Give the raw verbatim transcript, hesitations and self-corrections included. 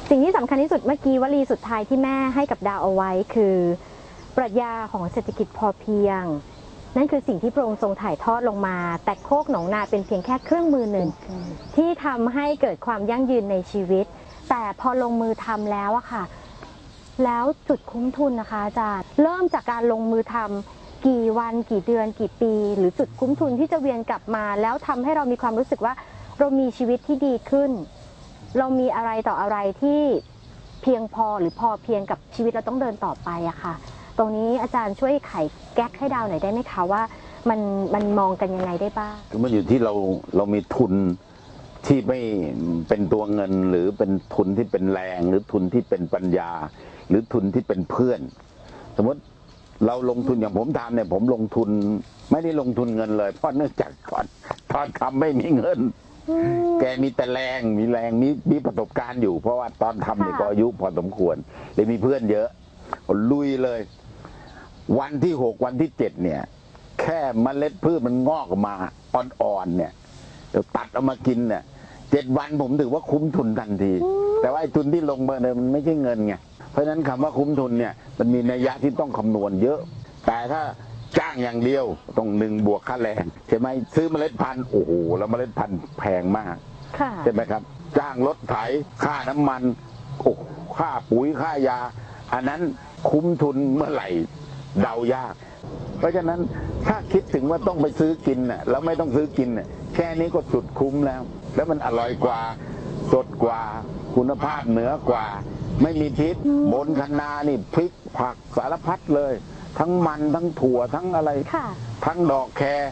สิ่งที่สำคัญที่สุดเมื่อกี้วลีสุดท้ายที่แม่ให้กับดาวเอาไว้คือปรัชญาของเศรษฐกิจพอเพียงนั่นคือสิ่งที่พระองค์ทรงถ่ายทอดลงมาแต่โคกหนองนาเป็นเพียงแค่เครื่องมือหนึ่งที่ทำให้เกิดความยั่งยืนในชีวิตแต่พอลงมือทำแล้วอะค่ะแล้วจุดคุ้มทุนนะคะอาจารย์เริ่มจากการลงมือทำกี่วันกี่เดือนกี่ปีหรือจุดคุ้มทุนที่จะเวียนกลับมาแล้วทำให้เรามีความรู้สึกว่าเรามีชีวิตที่ดีขึ้นเรามีอะไรต่ออะไรที่เพียงพอหรือพอเพียงกับชีวิตเราต้องเดินต่อไปอะค่ะตรงนี้อาจารย์ช่วยไขแก๊กให้ดาวหน่อยได้ไหมคะว่ามันมันมองกันยังไงได้บ้างคือมันอยู่ที่เราเรามีทุนที่ไม่เป็นตัวเงินหรือเป็นทุนที่เป็นแรงหรือทุนที่เป็นปัญญาหรือทุนที่เป็นเพื่อนสมมติเราลงทุนอย่างผมทำเนี่ยผมลงทุนไม่ได้ลงทุนเงินเลยเพราะเนื่องจากตอนตอนทำไม่มีเงินแกมีแต่แรงมีแรงมีมีประสบการณ์อยู่เพราะว่าตอนทำเนี่ยก็อายุพอสมควรเลยมีเพื่อนเยอะลุยเลยวันที่หกวันที่เจ็ดเนี่ยแค่เมล็ดพืชมันงอกออกมาอ่อนๆเนี่ยเดี๋ยวตัดเอามากินเนี่ยเจ็ดวันผมถือว่าคุ้มทุนทันทีแต่ว่าไอ้ทุนที่ลงมาเนี่ยมันไม่ใช่เงินไงเพราะฉะนั้นคำว่าคุ้มทุนเนี่ยมันมีนัยยะที่ต้องคำนวณเยอะแต่ถ้าจ้างอย่างเดียวต้องหนึ่งบวกค่าแรงใช่ไหมซื้อเมล็ดพันธุ์โอ้โหแล้วเมล็ดพันธุ์แพงมากใช่ไหมครับจ้างรถไถค่าน้ำมันโอ้ค่าปุ๋ยค่ายาอันนั้นคุ้มทุนเมื่อไหร่เดายากเพราะฉะนั้นถ้าคิดถึงว่าต้องไปซื้อกินน่ะแล้วไม่ต้องซื้อกินน่ะแค่นี้ก็สุดคุ้มแล้วแล้วมันอร่อยกว่าสดกว่าคุณภาพเหนือกว่าไม่มีพิษบนคะนานี่พริกผักสารพัดเลยทั้งมันทั้งถั่วทั้งอะไรทั้งดอกแคร